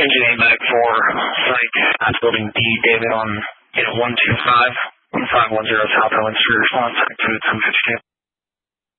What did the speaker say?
Engine 8 Medic 4, site building D, David on 125-1510 South Owens Street, response, 252.